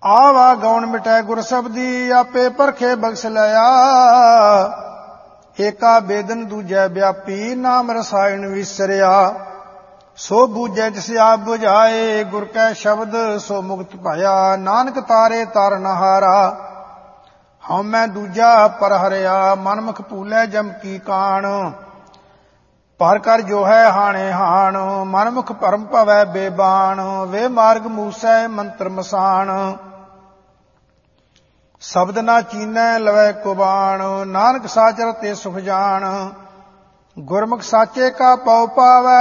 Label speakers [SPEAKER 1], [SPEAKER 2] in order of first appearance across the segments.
[SPEAKER 1] ਆਵਾ ਗਉਣ ਮਿਟੈ ਗੁਰ ਸਬਦੀ, ਆਪੇ ਪਰਖੇ ਬਖਸ਼ ਲਿਆ। ਏਕਾ ਬੇਦਨ ਦੂਜੈ ਵਿਆਪੀ, ਨਾਮ ਰਸਾਇਣ ਵਿਸਰਿਆ। ਸੋ ਬੂਝੈ ਜਿਸ ਆਪ ਬੁਝਾਏ, ਗੁਰ ਕੈ ਸ਼ਬਦ ਸੋ ਮੁਕਤ ਭਇਆ। ਨਾਨਕ ਤਾਰੇ ਤਾਰਨ ਹਾਰਾ, ਹਉਮੈ ਦੂਜਾ ਪਰ ਹਰਿਆ। ਮਨਮੁਖ ਭੂਲੈ ਜਮ ਕੀ ਕਾਣ, ਪਰ ਕਰ ਜੋ ਹੈ ਹਾਣੇ ਹਾਣ। ਮਨਮੁਖ ਭਰਮ ਭਵੈ ਬੇਬਾਣ, ਵੇ ਮਾਰਗ ਮੂਸੈ ਮੰਤਰ ਮਸਾਣ। ਸ਼ਬਦ ਨਾ ਚੀਨੈ ਲਵੈ ਕੁਬਾਣ, ਨਾਨਕ ਸਾਚਰ ਤੇ ਸੁਖ ਜਾਣ। ਗੁਰਮੁਖ ਸਾਚੇ ਕਾ ਪਉ ਪਾਵੈ,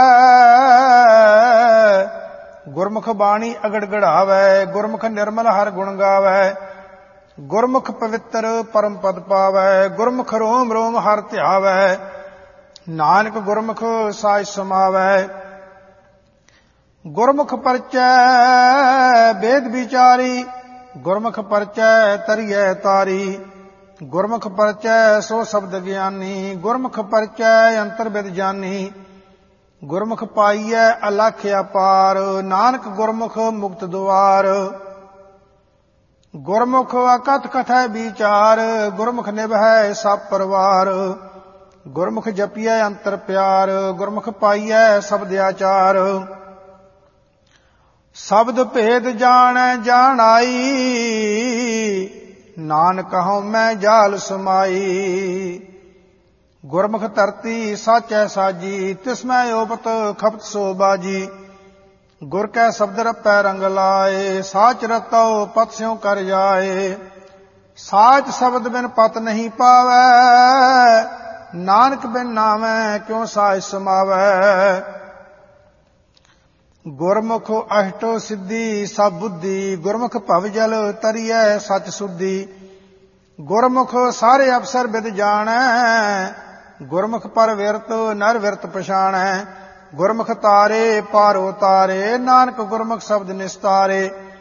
[SPEAKER 1] ਗੁਰਮੁਖ ਬਾਣੀ ਅਗੜ ਗੜਾਵੈ। ਗੁਰਮੁਖ ਨਿਰਮਲ ਹਰ ਗੁਣ ਗਾਵੈ, ਗੁਰਮੁਖ ਪਵਿੱਤਰ ਪਰਮ ਪਦ ਪਾਵੈ। ਗੁਰਮੁਖ ਰੋਮ ਰੋਮ ਹਰ ਧਿਆਵੈ, ਨਾਨਕ ਗੁਰਮੁਖ ਸਾਜ ਸਮਾਵੈ। ਗੁਰਮੁਖ ਪਰਚੈ ਵੇਦ ਵਿਚਾਰੀ, ਗੁਰਮੁਖ ਪਰਚੈ ਤਰੀਐ ਤਾਰੀ। ਗੁਰਮੁਖ ਪਰਚੈ ਸੋ ਸ਼ਬਦ ਗਿਆਨੀ, ਗੁਰਮੁਖ ਪਰਚੈ ਅੰਤਰ ਬਿਦ ਜਾਨੀ। ਗੁਰਮੁਖ ਪਾਈਐ ਅਲਖ ਅਪਾਰ, ਨਾਨਕ ਗੁਰਮੁਖ ਮੁਕਤ ਦੁਆਰ। ਗੁਰਮੁਖ ਅਕਥ ਕਥੈ ਵਿਚਾਰ, ਗੁਰਮੁਖ ਨਿਭੈ ਸਭ ਪਰਵਾਰ। ਗੁਰਮੁਖ ਜਪੀਐ ਅੰਤਰ ਪਿਆਰ, ਗੁਰਮੁਖ ਪਾਈਐ ਸ਼ਬਦ ਆਚਾਰ। ਸ਼ਬਦ ਭੇਦ ਜਾਣੈ ਜਾਣਾਈ, ਨਾਨਕ ਹਉਮੈ ਜਾਲ ਸਮਾਈ। ਗੁਰਮੁਖ ਧਰਤੀ ਸਾਚੈ ਸਾਜੀ, ਤਿਸਮੈ ਓਪਤ ਖਪਤ ਸੋ ਬਾਜੀ। ਗੁਰ ਕੈ ਸ਼ਬਦ ਰਪੈ ਰੰਗ ਲਾਏ, ਸਾਚ ਰਤਉ ਪਤ ਸਿਉ ਕਰ ਜਾਏ। ਸਾਚ ਸ਼ਬਦ ਬਿਨ ਪਤ ਨਹੀਂ ਪਾਵੈ, ਨਾਨਕ ਬਿਨ ਨਾਮੈ ਕਿਉ ਸਾਜ ਸਮਾਵੈ। ਗੁਰਮੁਖ ਅਸ਼ਟੋ ਸਿੱਧੀ ਸਭ ਬੁੱਧੀ, ਗੁਰਮੁਖ ਭਵ ਜਲ ਤਰੀਐ ਸਚ ਸੁਧੀ। ਗੁਰਮੁਖ ਸਾਰੇ ਅਵਸਰ ਬਿਦ ਜਾਣੈ, ਗੁਰਮੁਖ ਪਰ ਵਿਰਤ ਨਰ ਵਿਰਤ ਪਛਾਣੈ। ਗੁਰਮੁਖ ਤਾਰੇ ਪਾਰੋ ਤਾਰੇ, ਨਾਨਕ ਗੁਰਮੁਖ ਸ਼ਬਦ ਨਿਸਤਾਰੇ।